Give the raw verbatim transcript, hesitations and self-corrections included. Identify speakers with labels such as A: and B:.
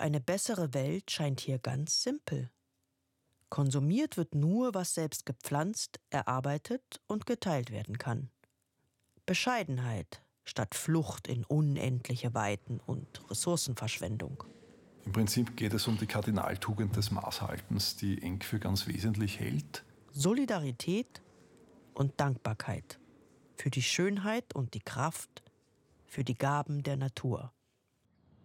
A: eine bessere Welt scheint hier ganz simpel. Konsumiert wird nur, was selbst gepflanzt, erarbeitet und geteilt werden kann. Bescheidenheit statt Flucht in unendliche Weiten und Ressourcenverschwendung.
B: Im Prinzip geht es um die Kardinaltugend des Maßhaltens, die Enk für ganz wesentlich hält.
A: Solidarität und Dankbarkeit für die Schönheit und die Kraft, für die Gaben der Natur.